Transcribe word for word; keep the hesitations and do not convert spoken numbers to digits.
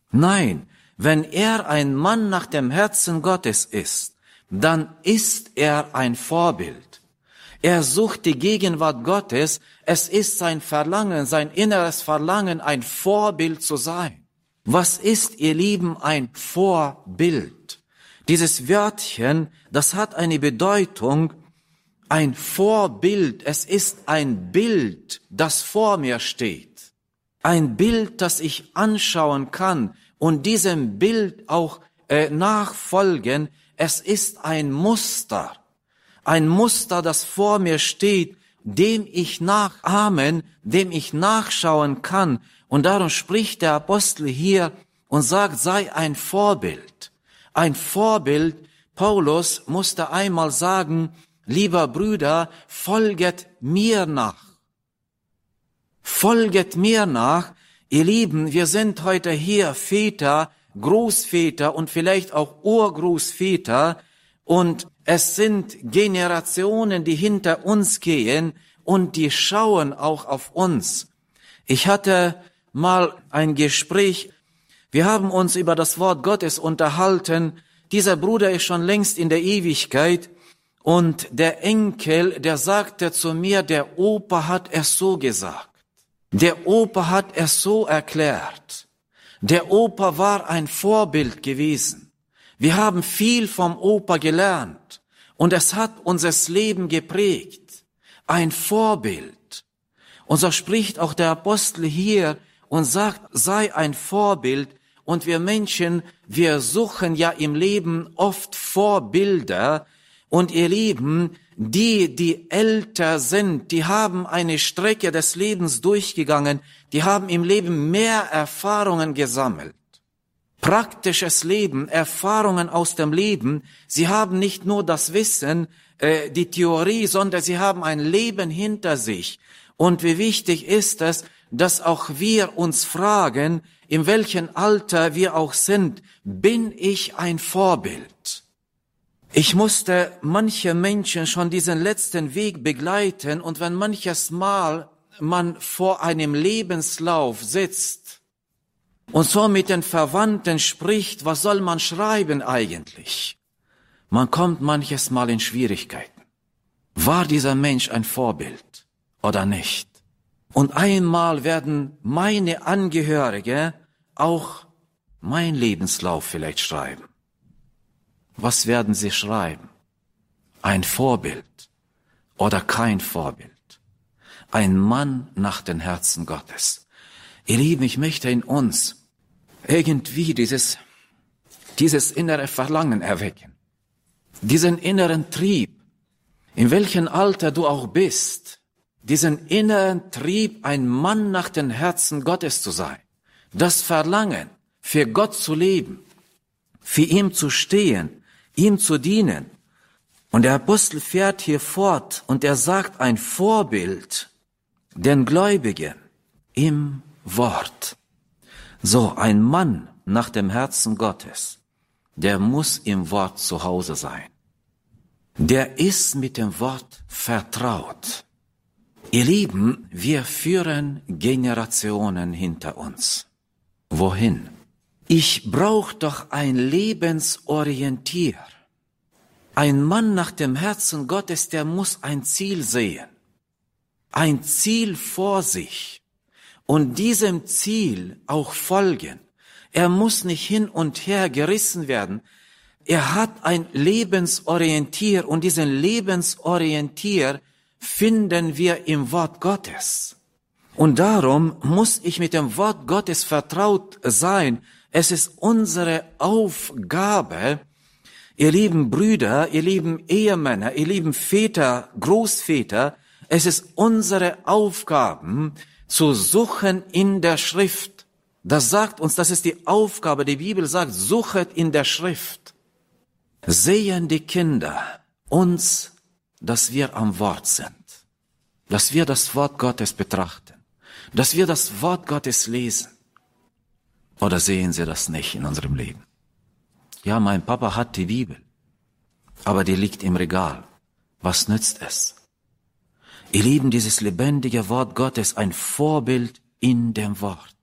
Nein, wenn er ein Mann nach dem Herzen Gottes ist, dann ist er ein Vorbild. Er sucht die Gegenwart Gottes. Es ist sein Verlangen, sein inneres Verlangen, ein Vorbild zu sein. Was ist, ihr Lieben, ein Vorbild? Dieses Wörtchen, das hat eine Bedeutung, ein Vorbild. Es ist ein Bild, das vor mir steht. Ein Bild, das ich anschauen kann und diesem Bild auch äh, nachfolgen. Es ist ein Muster. Ein Muster, das vor mir steht, dem ich nachahmen, dem ich nachschauen kann. Und darum spricht der Apostel hier und sagt, sei ein Vorbild. Ein Vorbild. Paulus musste einmal sagen, lieber Brüder, folget mir nach. Folget mir nach. Ihr Lieben, wir sind heute hier Väter, Großväter und vielleicht auch Urgroßväter, und es sind Generationen, die hinter uns gehen und die schauen auch auf uns. Ich hatte mal ein Gespräch, wir haben uns über das Wort Gottes unterhalten. Dieser Bruder ist schon längst in der Ewigkeit und der Enkel, der sagte zu mir, der Opa hat es so gesagt. Der Opa hat es so erklärt. Der Opa war ein Vorbild gewesen. Wir haben viel vom Opa gelernt und es hat unser Leben geprägt. Ein Vorbild. Und so spricht auch der Apostel hier und sagt, sei ein Vorbild. Und wir Menschen, wir suchen ja im Leben oft Vorbilder. Und ihr Lieben, die, die älter sind, die haben eine Strecke des Lebens durchgegangen, die haben im Leben mehr Erfahrungen gesammelt. Praktisches Leben, Erfahrungen aus dem Leben. Sie haben nicht nur das Wissen, äh, die Theorie, sondern sie haben ein Leben hinter sich. Und wie wichtig ist es, dass auch wir uns fragen, in welchem Alter wir auch sind, bin ich ein Vorbild? Ich musste manche Menschen schon diesen letzten Weg begleiten, und wenn manches Mal man vor einem Lebenslauf sitzt und so mit den Verwandten spricht, was soll man schreiben eigentlich? Man kommt manches Mal in Schwierigkeiten. War dieser Mensch ein Vorbild oder nicht? Und einmal werden meine Angehörige auch mein Lebenslauf vielleicht schreiben. Was werden sie schreiben? Ein Vorbild oder kein Vorbild? Ein Mann nach dem Herzen Gottes. Ihr Lieben, ich möchte in uns irgendwie dieses, dieses innere Verlangen erwecken. Diesen inneren Trieb, in welchem Alter du auch bist, diesen inneren Trieb, ein Mann nach dem Herzen Gottes zu sein. Das Verlangen, für Gott zu leben, für ihn zu stehen, ihm zu dienen. Und der Apostel fährt hier fort und er sagt ein Vorbild den Gläubigen im Wort. So, ein Mann nach dem Herzen Gottes, der muss im Wort zu Hause sein. Der ist mit dem Wort vertraut. Ihr Lieben, wir führen Generationen hinter uns. Wohin? Ich brauche doch ein Lebensorientier. Ein Mann nach dem Herzen Gottes, der muss ein Ziel sehen. Ein Ziel vor sich. Und diesem Ziel auch folgen. Er muss nicht hin und her gerissen werden. Er hat ein Lebensorientier und diesen Lebensorientier finden wir im Wort Gottes. Und darum muss ich mit dem Wort Gottes vertraut sein. Es ist unsere Aufgabe, ihr lieben Brüder, ihr lieben Ehemänner, ihr lieben Väter, Großväter, es ist unsere Aufgabe, zu suchen in der Schrift. Das sagt uns, das ist die Aufgabe. Die Bibel sagt, suchet in der Schrift. Sehen die Kinder uns, dass wir am Wort sind. Dass wir das Wort Gottes betrachten. Dass wir das Wort Gottes lesen. Oder sehen sie das nicht in unserem Leben? Ja, mein Papa hat die Bibel. Aber die liegt im Regal. Was nützt es? Ihr Lieben, dieses lebendige Wort Gottes, ein Vorbild in dem Wort.